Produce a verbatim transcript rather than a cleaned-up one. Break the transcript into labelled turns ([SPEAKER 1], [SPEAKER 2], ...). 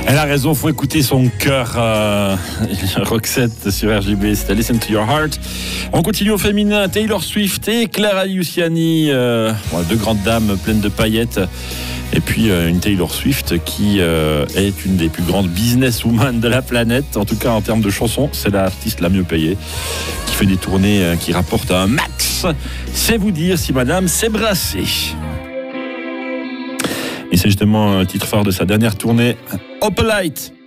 [SPEAKER 1] Elle a raison, faut écouter son cœur. Euh, Roxette sur R G B, c'était Listen to Your Heart. On continue au féminin, Taylor Swift et Clara Luciani, euh, deux grandes dames pleines de paillettes. Et puis euh, une Taylor Swift qui euh, est une des plus grandes businesswomen de la planète. En tout cas en termes de chansons, c'est l'artiste la mieux payée, qui fait des tournées euh, qui rapportent un max. C'est vous dire si madame s'est brassée. Et c'est justement un titre phare de sa dernière tournée, Opalite.